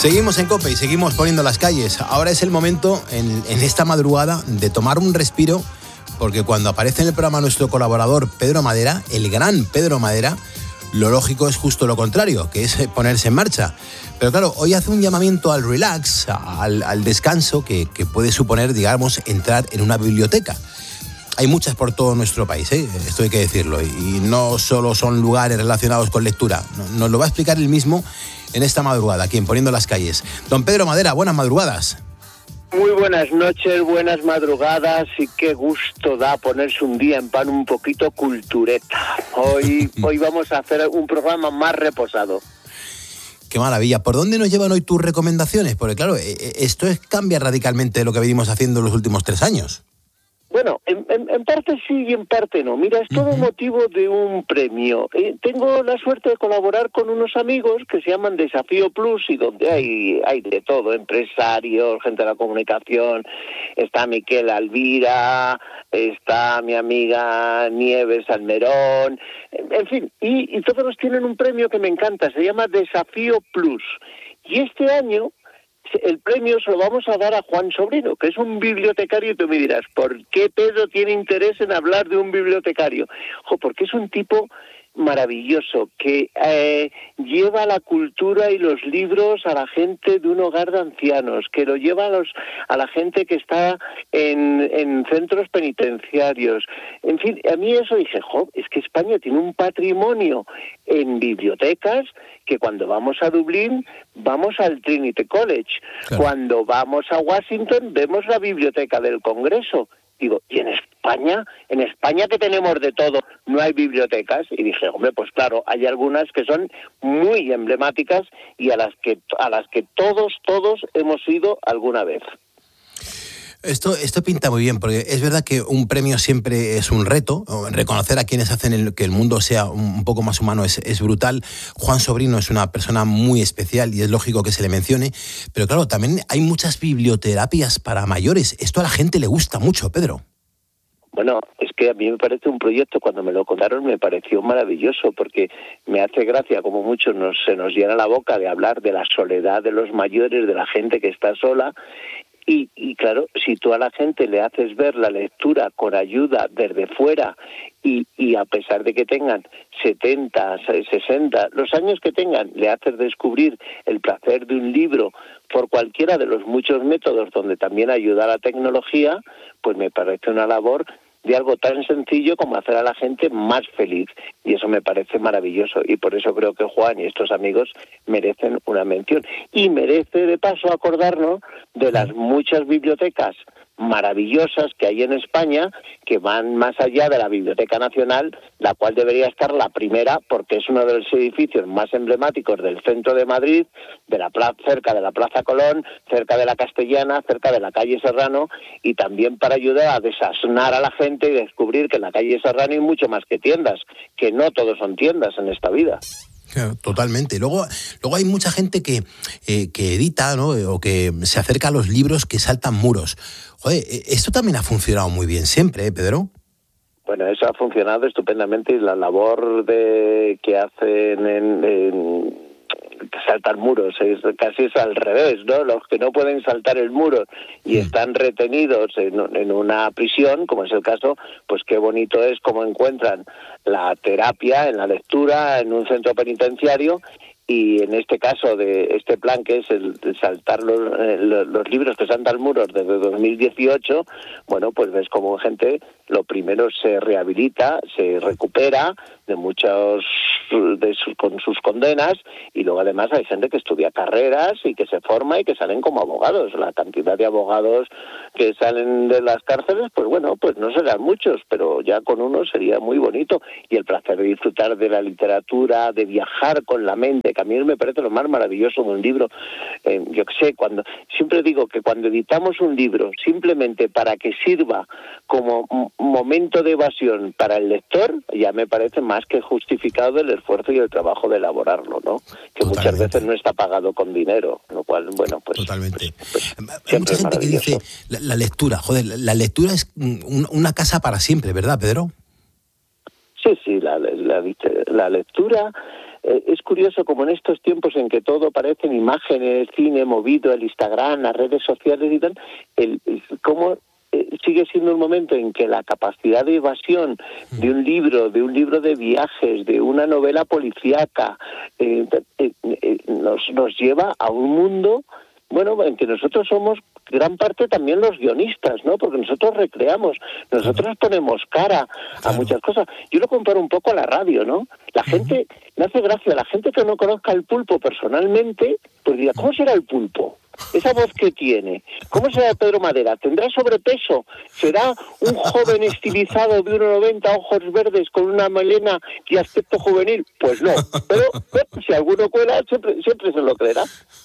Seguimos en COPE y seguimos poniendo las calles. Ahora es el momento, en esta madrugada, de tomar un respiro, porque cuando aparece en el programa nuestro colaborador Pedro Madera, el gran Pedro Madera, lo lógico es justo lo contrario, que es ponerse en marcha. Pero claro, hoy hace un llamamiento al relax, al descanso, que puede suponer, digamos, entrar en una biblioteca. Hay muchas por todo nuestro país, esto hay que decirlo, y no solo son lugares relacionados con lectura. Nos lo va a explicar él mismo en esta madrugada, aquí en Poniendo las Calles. Don Pedro Madera, buenas madrugadas. Muy buenas noches, buenas madrugadas, y qué gusto da ponerse un día en pan un poquito cultureta. Hoy vamos a hacer un programa más reposado. Qué maravilla. ¿Por dónde nos llevan hoy tus recomendaciones? Porque claro, esto cambia radicalmente de lo que venimos haciendo en los últimos 3 años. Bueno, en parte sí y en parte no. Mira, es todo motivo de un premio. Tengo la suerte de colaborar con unos amigos que se llaman Desafío Plus, y donde hay de todo, empresarios, gente de la comunicación, está Miquel Alvira, está mi amiga Nieves Almerón, en fin, y todos tienen un premio que me encanta, se llama Desafío Plus. Y este año el premio se lo vamos a dar a Juan Sobrino, que es un bibliotecario, y tú me dirás, ¿por qué Pedro tiene interés en hablar de un bibliotecario? Porque es un tipo maravilloso, que lleva la cultura y los libros a la gente de un hogar de ancianos, que lo lleva a la gente que está en centros penitenciarios. En fin, a mí eso dije, es que España tiene un patrimonio en bibliotecas, que cuando vamos a Dublín vamos al Trinity College, claro. Cuando vamos a Washington vemos la biblioteca del Congreso. Digo, ¿y en España que tenemos de todo, no hay bibliotecas? Y dije, pues claro, hay algunas que son muy emblemáticas y a las que todos hemos ido alguna vez. Esto pinta muy bien, porque es verdad que un premio siempre es un reto. Reconocer a quienes hacen que el mundo sea un poco más humano es brutal. Juan Sobrino es una persona muy especial y es lógico que se le mencione. Pero claro, también hay muchas biblioterapias para mayores. Esto a la gente le gusta mucho, Pedro. Bueno, es que a mí me parece un proyecto, cuando me lo contaron me pareció maravilloso, porque me hace gracia como muchos se nos llena la boca de hablar de la soledad de los mayores, de la gente que está sola. Y claro, si tú a la gente le haces ver la lectura con ayuda desde fuera y a pesar de que tengan 70, 60, los años que tengan, le haces descubrir el placer de un libro por cualquiera de los muchos métodos donde también ayuda la tecnología, pues me parece una labor de algo tan sencillo como hacer a la gente más feliz. Y eso me parece maravilloso. Y por eso creo que Juan y estos amigos merecen una mención. Y merece, de paso, acordarnos de las muchas bibliotecas maravillosas que hay en España, que van más allá de la Biblioteca Nacional, la cual debería estar la primera, porque es uno de los edificios más emblemáticos del centro de Madrid, cerca de la Plaza Colón, cerca de la Castellana, cerca de la calle Serrano, y también para ayudar a desasnar a la gente y descubrir que en la calle Serrano hay mucho más que tiendas, que no todos son tiendas en esta vida. Totalmente. Luego hay mucha gente que edita, ¿no? O que se acerca a los libros que saltan muros. Joder, esto también ha funcionado muy bien siempre, Pedro. Bueno, eso ha funcionado estupendamente, y la labor que hacen que saltan muros, casi es al revés, ¿no? Los que no pueden saltar el muro y están retenidos en una prisión, como es el caso, pues qué bonito es cómo encuentran la terapia en la lectura en un centro penitenciario. Y en este caso de este plan, que es el saltar los libros que saltan muros desde 2018, bueno, pues ves como gente, lo primero se rehabilita, se recupera de con sus condenas, y luego además hay gente que estudia carreras y que se forma y que salen como abogados. La cantidad de abogados que salen de las cárceles, pues bueno, pues no serán muchos, pero ya con uno sería muy bonito. Y el placer de disfrutar de la literatura, de viajar con la mente, que a mí me parece lo más maravilloso de un libro. Yo qué sé, siempre digo que cuando editamos un libro simplemente para que sirva como momento de evasión para el lector, ya me parece más que justificado el esfuerzo y el trabajo de elaborarlo, ¿no? Que Totalmente. Muchas veces no está pagado con dinero, lo cual, bueno, pues... Totalmente. Hay mucha gente que dice, la lectura, la lectura es una casa para siempre, ¿verdad, Pedro? Sí, la lectura. Es curioso como en estos tiempos en que todo parecen imágenes, cine movido, el Instagram, las redes sociales y tal, cómo sigue siendo un momento en que la capacidad de evasión de un libro de viajes, de una novela policíaca, nos lleva a un mundo, bueno, en que nosotros somos gran parte también los guionistas, ¿no? Porque nosotros recreamos, nosotros ponemos cara a muchas cosas. Yo lo comparo un poco a la radio, ¿no? La gente, me hace gracia, la gente que no conozca el pulpo personalmente, pues dirá, ¿cómo será el pulpo? Esa voz que tiene. ¿Cómo será Pedro Madera? ¿Tendrá sobrepeso? ¿Será un joven estilizado de 1,90, ojos verdes, con una melena y aspecto juvenil? Pues no. Pero si alguno cuela, siempre se lo creerá.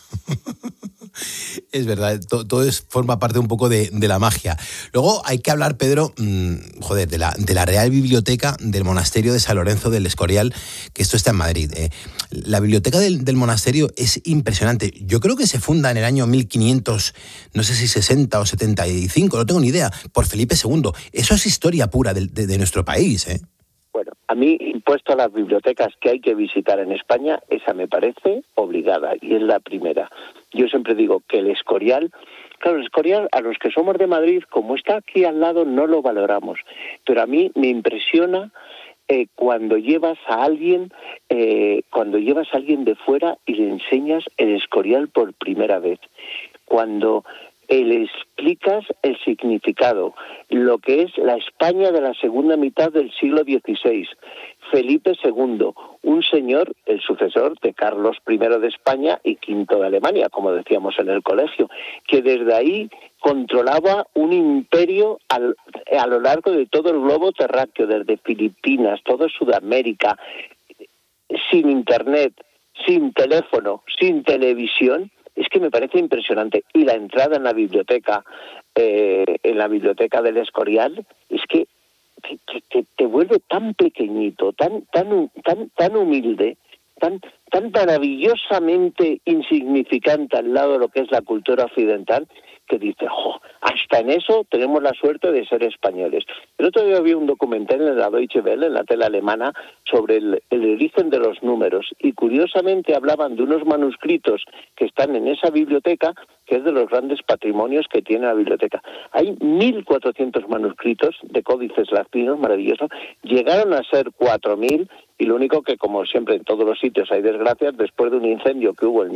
Es verdad, todo forma parte un poco de la magia. Luego hay que hablar, Pedro, de la Real Biblioteca del Monasterio de San Lorenzo del Escorial, que esto está en Madrid. La biblioteca del monasterio es impresionante. Yo creo que se funda en el año 1500, no sé si 60 o 75, no tengo ni idea, por Felipe II. Eso es historia pura de nuestro país, ¿eh? Bueno, a mí, impuesto a las bibliotecas que hay que visitar en España, esa me parece obligada, y es la primera. Yo siempre digo que el Escorial, claro, el Escorial, a los que somos de Madrid, como está aquí al lado, no lo valoramos. Pero a mí me impresiona cuando llevas a alguien de fuera y le enseñas el Escorial por primera vez. Cuando le explicas el significado, lo que es la España de la segunda mitad del siglo XVI, Felipe II, un señor, el sucesor de Carlos I de España y V de Alemania, como decíamos en el colegio, que desde ahí controlaba un imperio a lo largo de todo el globo terráqueo, desde Filipinas, todo Sudamérica, sin internet, sin teléfono, sin televisión. Es que me parece impresionante. Y la entrada en la biblioteca del Escorial, es que te vuelve tan pequeñito, tan humilde, tan maravillosamente insignificante al lado de lo que es la cultura occidental, que dice, hasta en eso tenemos la suerte de ser españoles. El otro día vi un documental en la Deutsche Welle, en la tele alemana, sobre el origen de los números, y curiosamente hablaban de unos manuscritos que están en esa biblioteca, que es de los grandes patrimonios que tiene la biblioteca. Hay 1.400 manuscritos de códices latinos maravillosos, llegaron a ser 4.000, y lo único que, como siempre en todos los sitios hay desgracias, después de un incendio que hubo en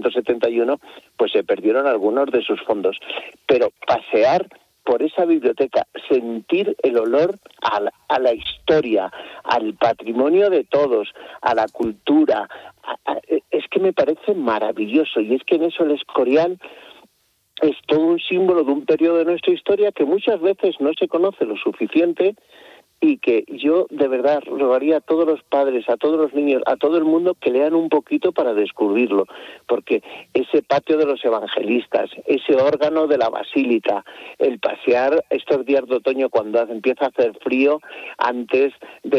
1671, pues se perdieron algunos de sus fondos. Pero pasear por esa biblioteca, sentir el olor a la historia, al patrimonio de todos, a la cultura, es que me parece maravilloso. Y es que en eso el Escorial es todo un símbolo de un periodo de nuestra historia que muchas veces no se conoce lo suficiente, y que yo de verdad rogaría a todos los padres, a todos los niños, a todo el mundo que lean un poquito para descubrirlo, porque ese patio de los evangelistas, ese órgano de la basílica, el pasear estos días de otoño cuando empieza a hacer frío, antes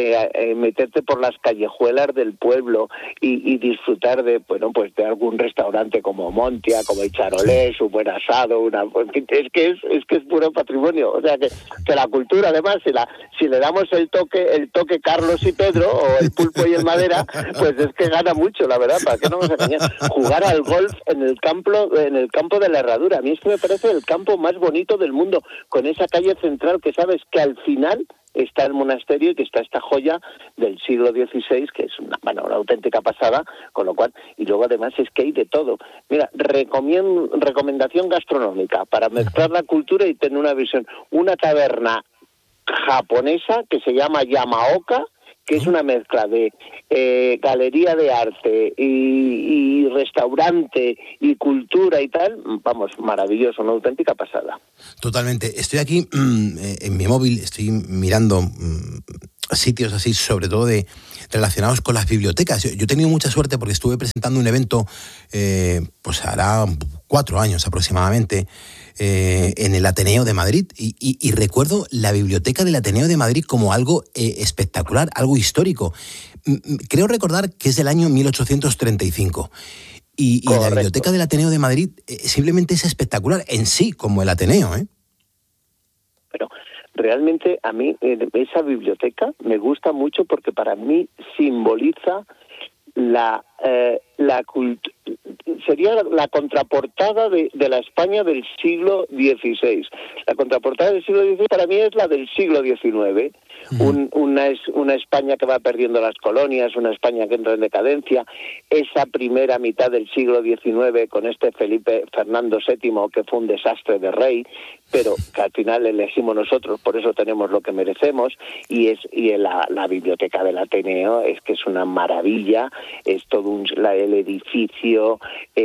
de meterte por las callejuelas del pueblo y disfrutar de, bueno, pues de algún restaurante como Montia, como el Charolés, un buen asado, es que es puro patrimonio. O sea que la cultura, además, si le damos el toque Carlos y Pedro, o el Pulpo y el Madera, pues es que gana mucho, la verdad, para qué no vamos a engañar. Jugar al golf en el campo de la Herradura, a mí esto me parece el campo más bonito del mundo, con esa calle central que sabes que al final está el monasterio y que está esta joya del siglo XVI, que es una auténtica pasada, con lo cual, y luego además es que hay de todo. Mira, recomendación gastronómica para mezclar la cultura y tener una visión, una taberna japonesa que se llama Yamaoka, que es una mezcla de galería de arte y restaurante y cultura y tal. Vamos, maravilloso, una auténtica pasada. Totalmente. Estoy aquí en mi móvil, estoy mirando sitios así, sobre todo relacionados con las bibliotecas. Yo he tenido mucha suerte porque estuve presentando un evento, pues hará 4 años aproximadamente, en el Ateneo de Madrid, y recuerdo la biblioteca del Ateneo de Madrid como algo espectacular, algo histórico. Creo recordar que es del año 1835. Y la biblioteca del Ateneo de Madrid simplemente es espectacular en sí, como el Ateneo, ¿eh? Pero realmente a mí esa biblioteca me gusta mucho porque para mí simboliza sería la contraportada de la España del siglo XVI. La contraportada del siglo XVI para mí es la del siglo XIX. Una España que va perdiendo las colonias, una España que entra en decadencia, esa primera mitad del siglo XIX con este Fernando VII, que fue un desastre de rey, pero que al final elegimos nosotros, por eso tenemos lo que merecemos, y la biblioteca del Ateneo es que es una maravilla, es todo el edificio,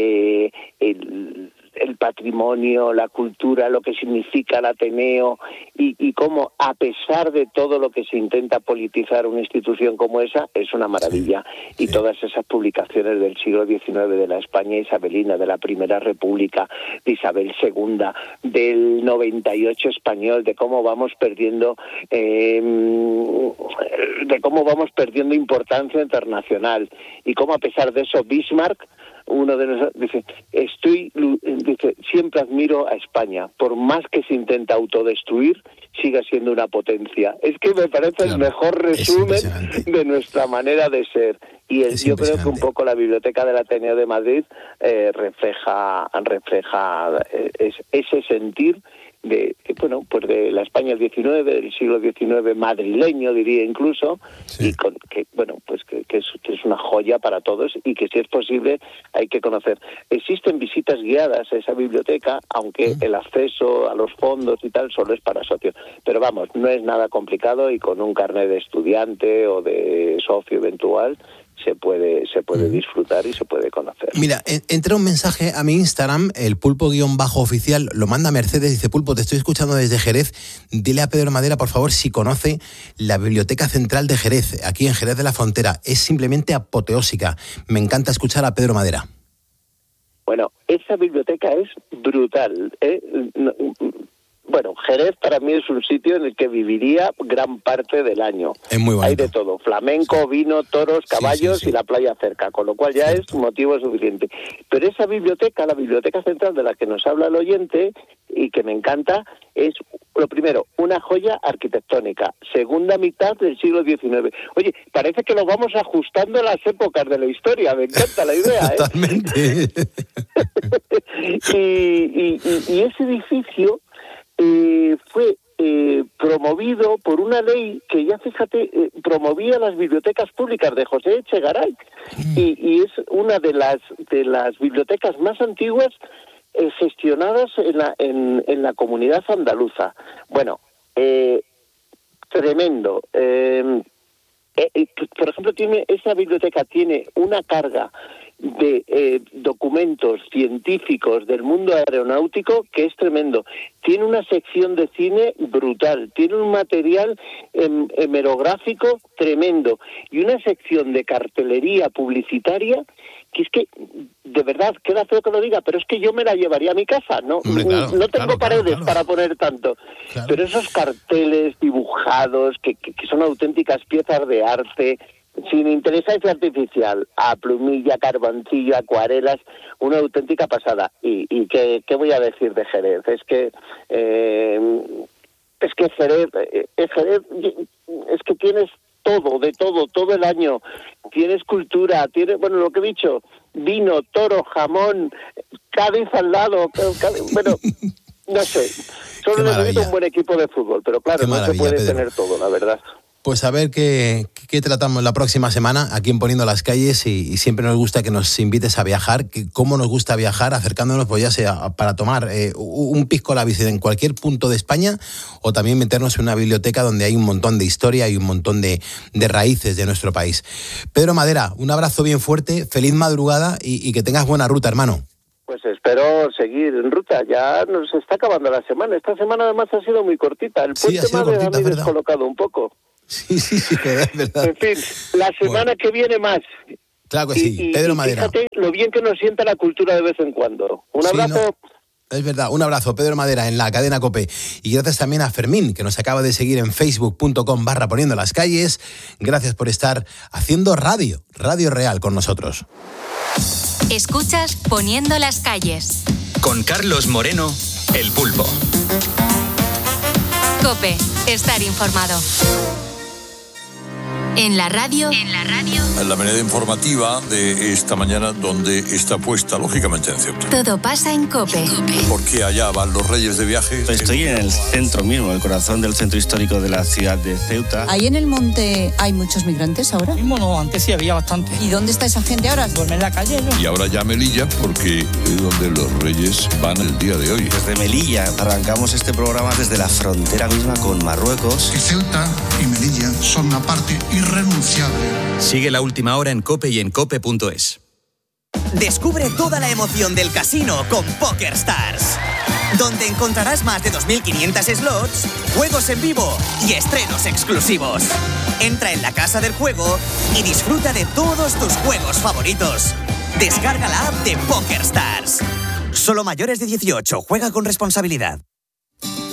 el patrimonio, la cultura, lo que significa el Ateneo y cómo, a pesar de todo lo que se intenta politizar una institución como esa, es una maravilla. Y todas esas publicaciones del siglo XIX, de la España isabelina, de la Primera República, de Isabel II, del 98 español, de cómo vamos perdiendo importancia internacional y cómo, a pesar de eso, Bismarck, uno de nosotros, dice, siempre admiro a España, por más que se intenta autodestruir, siga siendo una potencia. Es que me parece el mejor resumen de nuestra manera de ser. Y yo creo que un poco la Biblioteca del Ateneo de Madrid refleja ese sentir de la España del XIX, del siglo XIX madrileño, diría incluso, y que es una joya para todos y que, si es posible, hay que conocer. Existen visitas guiadas a esa biblioteca, aunque el acceso a los fondos y tal solo es para socios. Pero vamos, no es nada complicado y con un carnet de estudiante o de socio eventual se puede disfrutar y se puede conocer. Mira, entra un mensaje a mi Instagram, el pulpo_oficial, lo manda Mercedes, dice: Pulpo, te estoy escuchando desde Jerez, dile a Pedro Madera, por favor, si conoce la Biblioteca Central de Jerez, aquí en Jerez de la Frontera, es simplemente apoteósica, me encanta escuchar a Pedro Madera. Bueno, esa biblioteca es brutal, Bueno, Jerez para mí es un sitio en el que viviría gran parte del año. Es muy bonito. Hay de todo, flamenco, vino, toros, caballos y la playa cerca, con lo cual ya es motivo suficiente. Pero esa biblioteca, la Biblioteca Central de la que nos habla el oyente y que me encanta, es, lo primero, una joya arquitectónica, segunda mitad del siglo XIX. Oye, parece que lo vamos ajustando a las épocas de la historia, me encanta la idea. Totalmente. y ese edificio fue promovido por una ley que, ya fíjate, promovía las bibliotecas públicas de José Echegaray, y es una de las bibliotecas más antiguas gestionadas en la comunidad andaluza. Bueno, tremendo. Por ejemplo, esa biblioteca tiene una carga de documentos científicos del mundo aeronáutico que es tremendo. Tiene una sección de cine brutal, tiene un material hemerográfico tremendo y una sección de cartelería publicitaria que es que, de verdad, queda feo que lo diga, pero es que yo me la llevaría a mi casa, ¿no? Hombre, claro, no tengo paredes para poner tanto. Claro. Pero esos carteles dibujados, que son auténticas piezas de arte, sin inteligencia artificial, a plumilla, carboncillo, acuarelas, una auténtica pasada. ¿Y qué voy a decir de Jerez? Es que Jerez, es que tienes todo el año. Tienes cultura, tienes, bueno, lo que he dicho, vino, toro, jamón, Cádiz al lado, bueno, no sé. Solo necesito un buen equipo de fútbol, pero claro, no se puede tener todo, la verdad. Pues a ver qué tratamos la próxima semana aquí en Poniendo las Calles, y siempre nos gusta que nos invites a viajar, cómo nos gusta viajar, acercándonos, pues ya sea para tomar un pisco la bici en cualquier punto de España, o también meternos en una biblioteca donde hay un montón de historia y un montón de raíces de nuestro país. Pedro Madera, un abrazo bien fuerte, feliz madrugada y que tengas buena ruta, hermano. Pues espero seguir en ruta, ya nos está acabando la semana. Esta semana además ha sido muy cortita, el puente me ha descolocado un poco. Sí, es verdad. En fin, la semana que viene más. Claro que sí, Pedro Madera. Fíjate lo bien que nos sienta la cultura de vez en cuando. Un abrazo. Es verdad, un abrazo, Pedro Madera, en la cadena COPE. Y gracias también a Fermín, que nos acaba de seguir en facebook.com/Poniendo las Calles. Gracias por estar haciendo radio real con nosotros. Escuchas Poniendo las Calles. Con Carlos Moreno, El Pulpo. COPE. estar informado. En la radio. En la manera informativa de esta mañana, donde está puesta, lógicamente, en Ceuta. Todo pasa en COPE. Porque allá van los reyes de viaje. Estoy en el centro mismo, el corazón del centro histórico de la ciudad de Ceuta. ¿Ahí en el monte hay muchos migrantes ahora? Mismo no, antes sí había bastante. ¿Y dónde está esa gente ahora? Duerme en la calle, ¿no? Y ahora ya Melilla, porque es donde los reyes van el día de hoy. Desde Melilla arrancamos este programa desde la frontera misma con Marruecos. Que Ceuta y Melilla son una parte irrenunciable. Sigue la última hora en COPE y en cope.es. Descubre toda la emoción del casino con PokerStars, donde encontrarás más de 2.500 slots, juegos en vivo y estrenos exclusivos. Entra en la casa del juego y disfruta de todos tus juegos favoritos. Descarga la app de PokerStars. Solo mayores de 18, juega con responsabilidad.